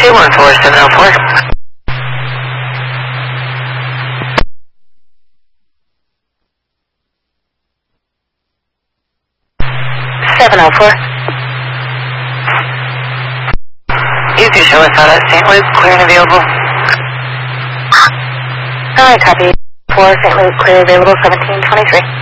214-704. 704. You can show us out at St. Luke, clear and available. Alright, copy. 4 St. Luke, clear available 1723.